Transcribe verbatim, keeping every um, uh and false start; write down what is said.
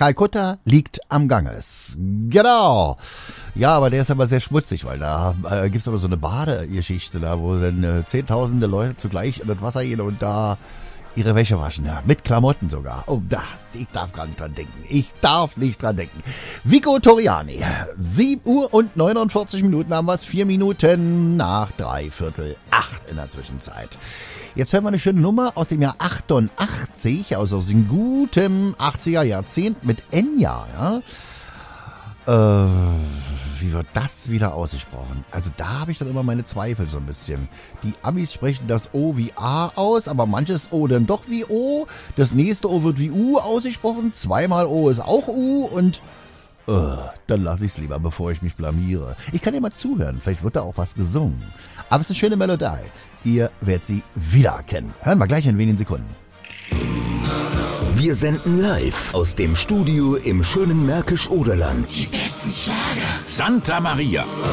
Kalkutta liegt am Ganges. Genau. Ja, aber der ist aber sehr schmutzig, weil da äh, gibt's aber so eine Badegeschichte da, wo dann äh, zehntausende Leute zugleich in das Wasser gehen und da ihre Wäsche waschen, ja, mit Klamotten sogar. Oh, da, ich darf gar nicht dran denken. Ich darf nicht dran denken. Vico Torriani, sieben Uhr und neunundvierzig Minuten haben wir es, vier Minuten nach drei Viertel acht in der Zwischenzeit. Jetzt hören wir eine schöne Nummer aus dem Jahr achtundachtzig, also aus dem guten achtziger Jahrzehnt mit Enya, ja. Äh, wie wird das wieder ausgesprochen? Also da habe ich dann immer meine Zweifel so ein bisschen. Die Amis sprechen das O wie A aus, aber manches O dann doch wie O. Das nächste O wird wie U ausgesprochen. Zweimal O ist auch U und äh, dann lasse ich es lieber, bevor ich mich blamiere. Ich kann ja mal zuhören, vielleicht wird da auch was gesungen. Aber es ist eine schöne Melodie. Ihr werdet sie wieder erkennen. Hören wir gleich in wenigen Sekunden. Wir senden live aus dem Studio im schönen Märkisch-Oderland. Die besten Schlager. Santa Maria.